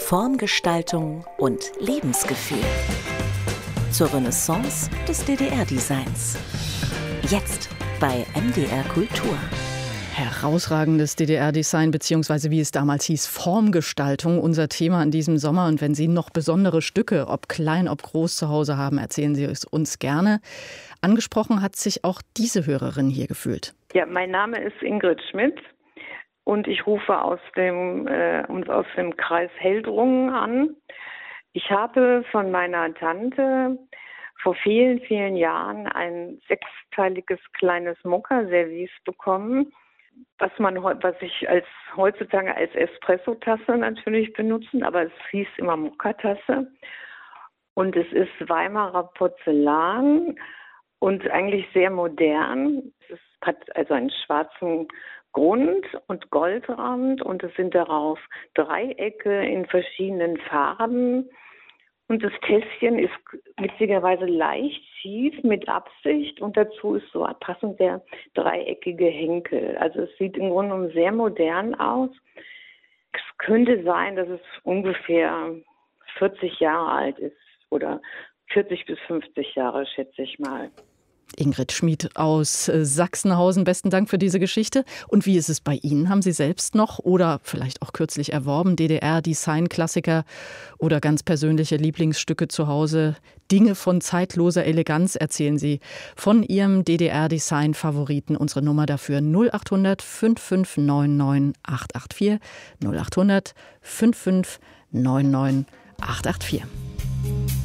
Formgestaltung und Lebensgefühl. Zur Renaissance des DDR-Designs. Jetzt bei MDR Kultur. Herausragendes DDR-Design, beziehungsweise wie es damals hieß, Formgestaltung, unser Thema in diesem Sommer. Und wenn Sie noch besondere Stücke, ob klein, ob groß, zu Hause haben, erzählen Sie es uns gerne. Angesprochen hat sich auch diese Hörerin hier gefühlt. Ja, mein Name ist Ingrid Schmidt und ich rufe aus dem Kreis Heldrungen an. Ich habe von meiner Tante vor vielen, vielen Jahren ein sechsteiliges kleines Mokka-Service bekommen, was ich heutzutage als Espresso-Tasse natürlich benutzen, aber es hieß immer Mokka-Tasse. Und es ist Weimarer Porzellan und eigentlich sehr modern. Es hat also einen schwarzen Grund und Goldrand und es sind darauf Dreiecke in verschiedenen Farben. Und das Tässchen ist witzigerweise leicht schief mit Absicht und dazu ist so passend der dreieckige Henkel. Also es sieht im Grunde genommen sehr modern aus. Es könnte sein, dass es ungefähr 40 Jahre alt ist oder 40 bis 50 Jahre, schätze ich mal. Ingrid Schmidt aus Sachsenhausen, besten Dank für diese Geschichte. Und wie ist es bei Ihnen? Haben Sie selbst noch oder vielleicht auch kürzlich erworben DDR-Design-Klassiker oder ganz persönliche Lieblingsstücke zu Hause? Dinge von zeitloser Eleganz erzählen Sie von Ihrem DDR-Design-Favoriten. Unsere Nummer dafür 0800 5599 884 0800 5599 884.